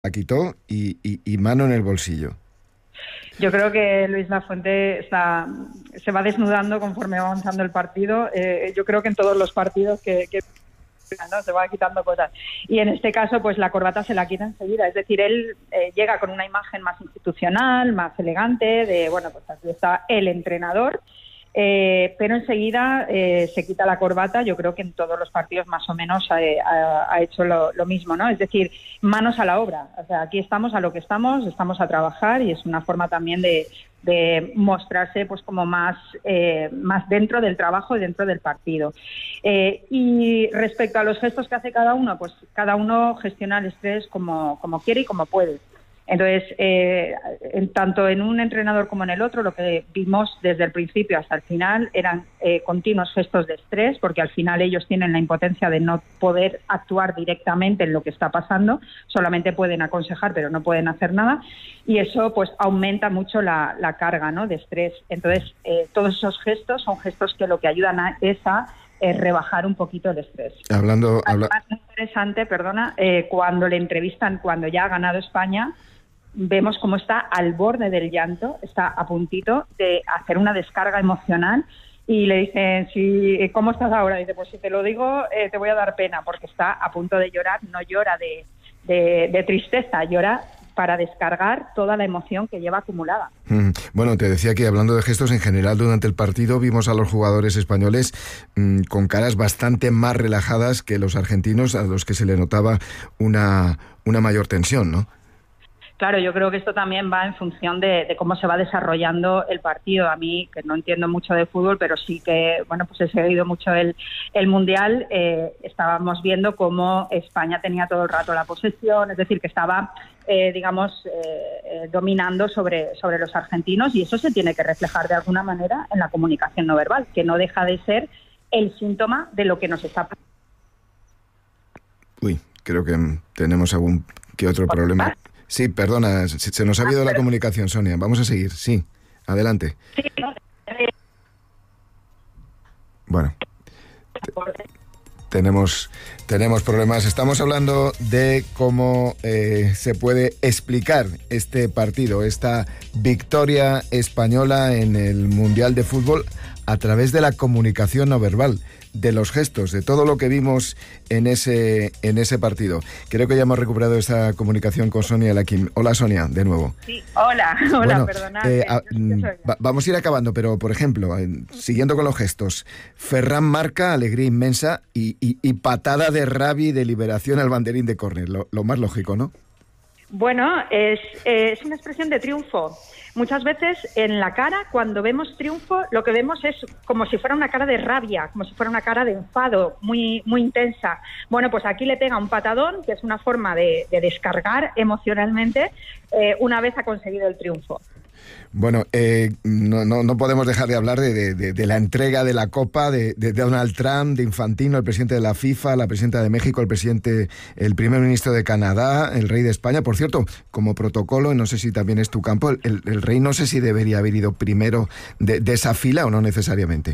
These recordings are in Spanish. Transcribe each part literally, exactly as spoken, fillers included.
la quitó y, y, y mano en el bolsillo. Yo creo que Luis Lafuente está, se va desnudando conforme va avanzando el partido. Eh, yo creo que en todos los partidos que, que ¿no? se va quitando cosas. Y en este caso, pues la corbata se la quita enseguida. Es decir, él eh, llega con una imagen más institucional, más elegante, de, bueno, pues aquí está el entrenador. Eh, pero enseguida eh, se quita la corbata. Yo creo que en todos los partidos más o menos ha, ha, ha hecho lo, lo mismo, ¿no? Es decir, manos a la obra. O sea, aquí estamos a lo que estamos, estamos a trabajar y es una forma también de, de mostrarse pues como más, eh, más dentro del trabajo y dentro del partido. Eh, y respecto a los gestos que hace cada uno, pues cada uno gestiona el estrés como, como quiere y como puede. Entonces, eh, en, tanto en un entrenador como en el otro, lo que vimos desde el principio hasta el final eran eh, continuos gestos de estrés, porque al final ellos tienen la impotencia de no poder actuar directamente en lo que está pasando, solamente pueden aconsejar, pero no pueden hacer nada, y eso pues aumenta mucho la, la carga, ¿no?, de estrés. Entonces, eh, todos esos gestos son gestos que lo que ayudan a esa es rebajar un poquito el estrés. Hablando, habla... Además, es interesante, perdona, eh, cuando le entrevistan, cuando ya ha ganado España, vemos cómo está al borde del llanto, está a puntito de hacer una descarga emocional y le dicen, si, ¿cómo estás ahora? Y dice, pues si te lo digo, eh, te voy a dar pena, porque está a punto de llorar. No llora de, de, de tristeza, llora para descargar toda la emoción que lleva acumulada. Mm, bueno, te decía que hablando de gestos en general durante el partido vimos a los jugadores españoles mmm, con caras bastante más relajadas que los argentinos, a los que se le notaba una, una mayor tensión, ¿no? Claro, yo creo que esto también va en función de, de cómo se va desarrollando el partido. A mí, que no entiendo mucho de fútbol, pero sí que, bueno, pues he seguido mucho el, el Mundial, eh, estábamos viendo cómo España tenía todo el rato la posesión, es decir, que estaba, eh, digamos, eh, eh, dominando sobre, sobre los argentinos, y eso se tiene que reflejar de alguna manera en la comunicación no verbal, que no deja de ser el síntoma de lo que nos está pasando. Uy, creo que tenemos algún que otro problema. Sí, perdona, se nos ha habido la comunicación, Sonia. Vamos a seguir, sí, adelante. Sí, no, eh... Bueno, te, tenemos, tenemos problemas. Estamos hablando de cómo eh, se puede explicar este partido, esta victoria española en el Mundial de Fútbol a través de la comunicación no verbal, de los gestos, de todo lo que vimos en ese en ese partido. Creo que ya hemos recuperado esa comunicación con Sonia Laquim. Hola, Sonia, de nuevo. Sí, hola, hola, bueno, perdona. Eh, a, va, vamos a ir acabando, pero por ejemplo, eh, siguiendo con los gestos, Ferran marca, alegría inmensa y, y, y patada de rabia de liberación al banderín de córner, lo, lo más lógico, ¿no? Bueno, es, es una expresión de triunfo. Muchas veces en la cara, cuando vemos triunfo, lo que vemos es como si fuera una cara de rabia, como si fuera una cara de enfado, muy, muy intensa. Bueno, pues aquí le pega un patadón, que es una forma de, de descargar emocionalmente eh, una vez ha conseguido el triunfo. Bueno, eh, no, no, no podemos dejar de hablar de, de, de la entrega de la Copa de, de Donald Trump, de Infantino, el presidente de la FIFA, la presidenta de México, el presidente, el primer ministro de Canadá, el rey de España. Por cierto, como protocolo, no sé si también es tu campo, el, el rey no sé si debería haber ido primero de, de esa fila o no necesariamente.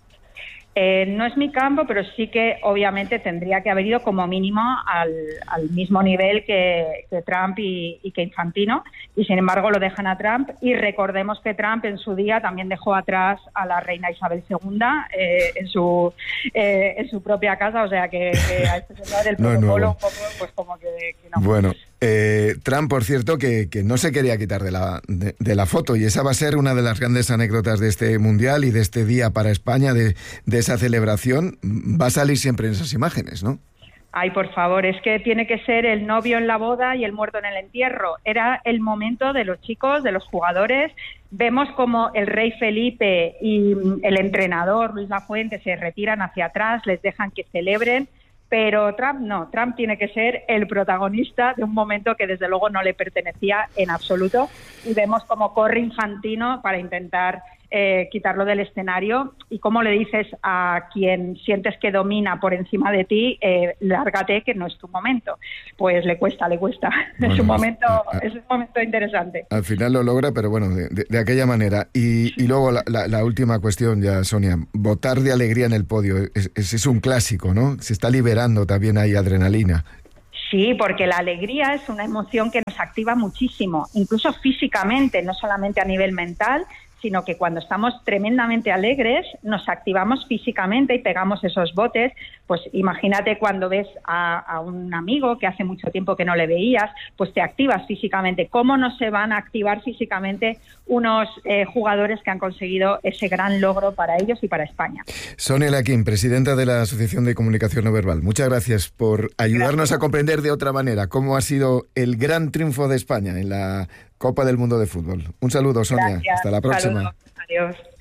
Eh, no es mi campo, pero sí que obviamente tendría que haber ido como mínimo al, al mismo nivel que, que Trump y, y que Infantino, y sin embargo lo dejan a Trump. Y recordemos que Trump en su día también dejó atrás a la reina Isabel segunda eh, en su eh, en su propia casa, o sea que, que a este señor del protocolo no un poco, pues como que, que no. Bueno. Eh, Trump, por cierto, que, que no se quería quitar de la, de, de la foto, y esa va a ser una de las grandes anécdotas de este Mundial y de este día para España, de, de esa celebración. Va a salir siempre en esas imágenes, ¿no? Ay, por favor, es que tiene que ser el novio en la boda y el muerto en el entierro. Era el momento de los chicos, de los jugadores. Vemos como el rey Felipe y el entrenador Luis Lafuente se retiran hacia atrás, les dejan que celebren. Pero Trump no, Trump tiene que ser el protagonista de un momento que desde luego no le pertenecía en absoluto, y vemos cómo corre Infantino para intentar eh, quitarlo del escenario, y cómo le dices a quien sientes que domina por encima de ti, eh, lárgate que no es tu momento. Pues le cuesta, le cuesta. Bueno, es un momento, a, a, es un momento interesante. Al final lo logra, pero bueno, de, de, de aquella manera. Y, y luego la, la, la última cuestión ya, Sonia, votar de alegría en el podio, es, es, es un clásico, ¿no? Se está liberando también ahí adrenalina. Sí, porque la alegría es una emoción que nos activa muchísimo, incluso físicamente, no solamente a nivel mental, sino que cuando estamos tremendamente alegres nos activamos físicamente y pegamos esos botes. Pues imagínate cuando ves a, a un amigo que hace mucho tiempo que no le veías, pues te activas físicamente. ¿Cómo no se van a activar físicamente unos eh, jugadores que han conseguido ese gran logro para ellos y para España? Sonia Laquín, presidenta de la Asociación de Comunicación No Verbal, muchas gracias por ayudarnos gracias. a comprender de otra manera cómo ha sido el gran triunfo de España en la Copa del Mundo de Fútbol. Un saludo, Sonia. Gracias. Hasta la próxima. Saludos. Adiós.